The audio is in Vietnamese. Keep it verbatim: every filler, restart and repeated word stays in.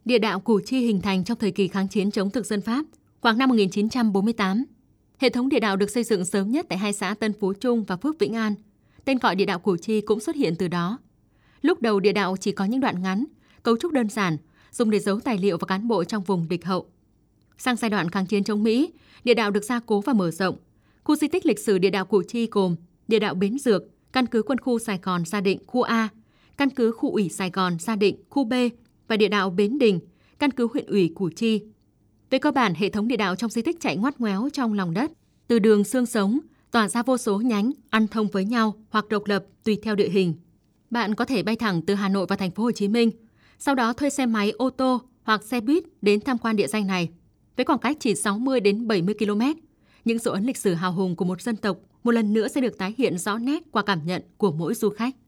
Địa đạo Củ Chi hình thành trong thời kỳ kháng chiến chống thực dân Pháp, khoảng năm một nghìn chín trăm bốn mươi tám. Hệ thống địa đạo được xây dựng sớm nhất tại hai xã Tân Phú Trung và Phước Vĩnh An. Tên gọi địa đạo Củ Chi cũng xuất hiện từ đó. Lúc đầu địa đạo chỉ có những đoạn ngắn, cấu trúc đơn giản, dùng để giấu tài liệu và cán bộ trong vùng địch hậu. Sang giai đoạn kháng chiến chống Mỹ, địa đạo được gia cố và mở rộng. Khu di tích lịch sử địa đạo Củ Chi gồm địa đạo Bến Dược, căn cứ quân khu Sài Gòn Gia Định khu A, căn cứ khu ủy Sài Gòn Gia Định khu B và địa đạo Bến Đình, căn cứ huyện ủy Củ Chi. Về cơ bản, hệ thống địa đạo trong di tích chạy ngoắt ngoéo trong lòng đất, từ đường xương sống, tỏa ra vô số nhánh, ăn thông với nhau hoặc độc lập tùy theo địa hình. Bạn có thể bay thẳng từ Hà Nội vào thành phố Hồ Chí Minh, sau đó thuê xe máy, ô tô hoặc xe buýt đến tham quan địa danh này. Với khoảng cách chỉ sáu mươi đến bảy mươi ki lô mét, những dấu ấn lịch sử hào hùng của một dân tộc một lần nữa sẽ được tái hiện rõ nét qua cảm nhận của mỗi du khách.